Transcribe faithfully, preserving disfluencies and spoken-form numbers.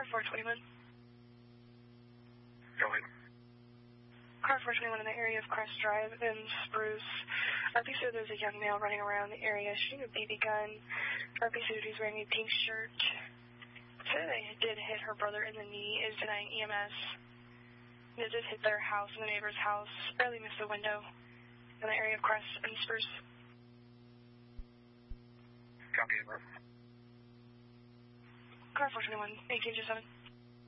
four twenty-one. Go ahead. Car four twenty-one in the area of Crest Drive in Spruce. R P C O, there's a young male running around the area shooting a B B gun. R P C O, he's wearing a pink shirt. Said they did hit her brother in the knee, is denying E M S. They did hit their house, the neighbor's house, barely missed the window in the area of Crest and Spruce. Copy, over. Car four twenty-one, eighteen two seven.